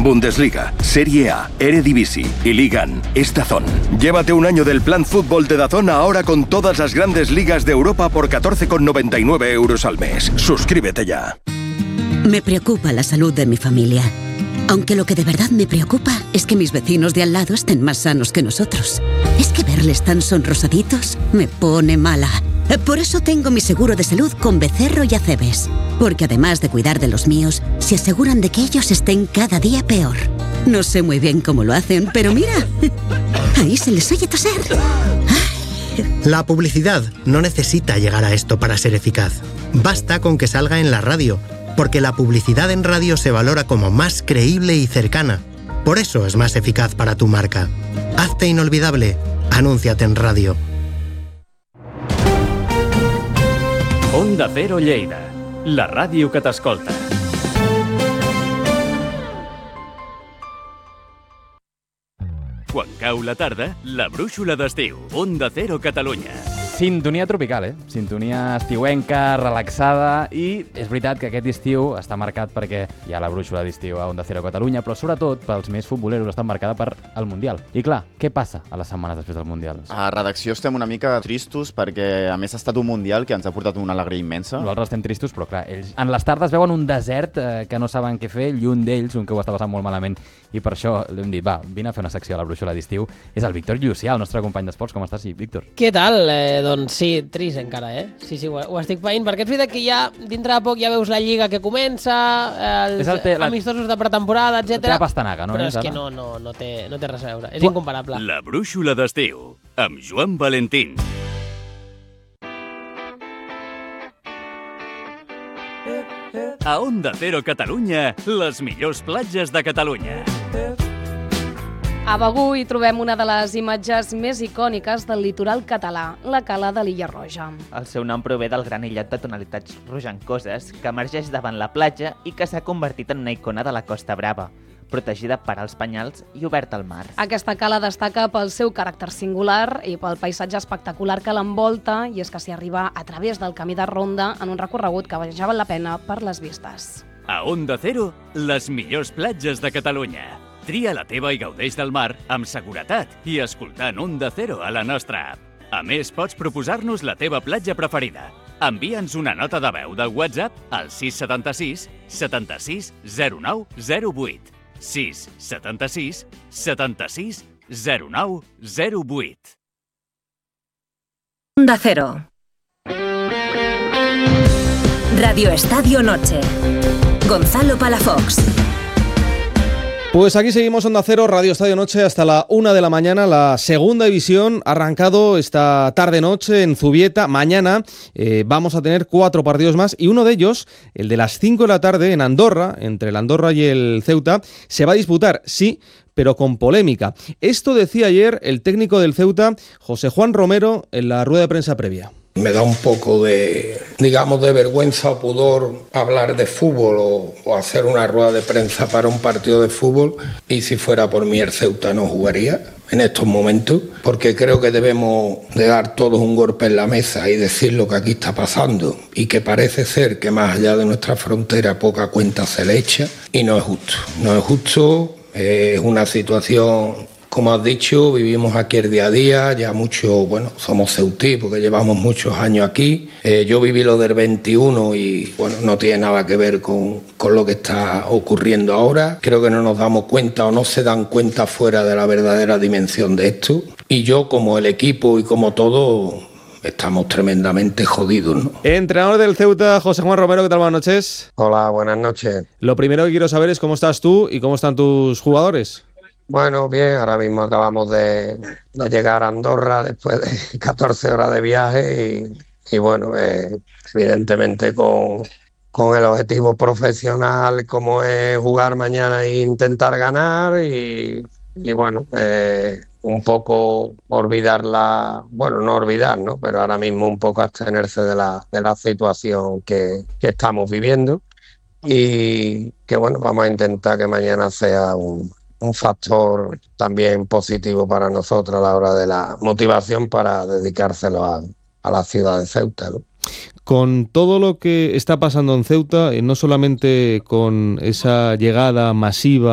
Bundesliga, Serie A, Eredivisie y Ligan es DAZN. Llévate un año del plan fútbol de DAZN ahora con todas las grandes ligas de Europa por 14,99 € al mes. Suscríbete ya. Me preocupa la salud de mi familia. Aunque lo que de verdad me preocupa es que mis vecinos de al lado estén más sanos que nosotros. Es que verles tan sonrosaditos me pone mala. Por eso tengo mi seguro de salud con Becerro y Acebes. Porque además de cuidar de los míos, se aseguran de que ellos estén cada día peor. No sé muy bien cómo lo hacen, pero mira, ahí se les oye toser. La publicidad no necesita llegar a esto para ser eficaz. Basta con que salga en la radio, porque la publicidad en radio se valora como más creíble y cercana. Por eso es más eficaz para tu marca. Hazte inolvidable. Anúnciate en radio. Onda Cero Lleida, la ràdio que t'escolta. Quan cau la tarda, la brúixola d'estiu. Onda Cero Catalunya. Sintonia tropical, Sintonia estiuenca, relaxada, i és veritat que aquest estiu està marcat perquè hi ha la brúixola d'estiu a Onda Cero Catalunya, però sobretot pels més futboleros està marcada per el Mundial. I clar, què passa a les setmanes després del Mundial? A redacció estem una mica tristos perquè a més ha estat un Mundial que ens ha portat una alegria immensa. Nosaltres estem tristos, però clar, ells en les tardes veuen un desert que no saben què fer, lluny d'ells, un que ho està passant molt malament, i per això l'hem dit, va, vine a fer una secció a la brúixola d'estiu. És el Víctor Llucià, el nostre company d'esports. Com estàs, Víctor? Què tal? Doncs sí, trist encara, Sí, ho estic veient, perquè és veritat que ja, dintre de poc, ja veus la Lliga que comença, els amistosos de pretemporada, etc. La teva pastanaga, no? Però és que no té res a veure, és incomparable. La brúixola d'estiu, amb Joan Valentín. A Onda Cero Catalunya, les millors platges de Catalunya. A Begur hi trobem una de les imatges més icòniques del litoral català, la cala de l'Illa Roja. El seu nom prové del gran aïllat de tonalitats rojancoses que emergeix davant la platja i que s'ha convertit en una icona de la Costa Brava, protegida per als penyals i oberta al mar. Aquesta cala destaca pel seu caràcter singular i pel paisatge espectacular que l'envolta, i és que s'hi arriba a través del camí de ronda en un recorregut que ja val la pena per les vistes. A Onda Cero, les millors platges de Catalunya. Tria la teva i gaudeix del mar amb seguretat i escoltant Onda Cero a la nostra app. A més, pots proposar-nos la teva platja preferida. Envia'ns una nota de veu de WhatsApp al 676 76 09 08. 676 76 09 08. Onda Cero. Radio Estadio Noche. Gonzalo Palafox. Pues aquí seguimos Onda Cero, Radio Estadio Noche, hasta la 1 de la mañana. La segunda división ha arrancado esta tarde-noche en Zubieta. Mañana vamos a tener 4 partidos más y uno de ellos, el de las 5 de la tarde en Andorra, entre el Andorra y el Ceuta, se va a disputar, sí, pero con polémica. Esto decía ayer el técnico del Ceuta, José Juan Romero, en la rueda de prensa previa. Me da un poco de vergüenza o pudor hablar de fútbol o hacer una rueda de prensa para un partido de fútbol, y si fuera por mí el Ceuta no jugaría en estos momentos, porque creo que debemos de dar todos un golpe en la mesa y decir lo que aquí está pasando, y que parece ser que más allá de nuestra frontera poca cuenta se le echa, y no es justo, es una situación. Como has dicho, vivimos aquí el día a día, ya somos ceutí porque llevamos muchos años aquí. Yo viví lo del 21 y no tiene nada que ver con lo que está ocurriendo ahora. Creo que no nos damos cuenta o no se dan cuenta fuera de la verdadera dimensión de esto. Y yo, como el equipo y como todo, estamos tremendamente jodidos, ¿no? Entrenador del Ceuta, José Juan Romero, ¿qué tal? Buenas noches. Hola, buenas noches. Lo primero que quiero saber es cómo estás tú y cómo están tus jugadores. Bueno, bien, ahora mismo acabamos de llegar a Andorra después de 14 horas de viaje y evidentemente con el objetivo profesional como es jugar mañana e intentar ganar y un poco olvidar no olvidar, ¿no? Pero ahora mismo un poco abstenerse de la situación que estamos viviendo y que vamos a intentar que mañana sea un factor también positivo para nosotros a la hora de la motivación para dedicárselo a la ciudad de Ceuta, ¿no? Con todo lo que está pasando en Ceuta, no solamente con esa llegada masiva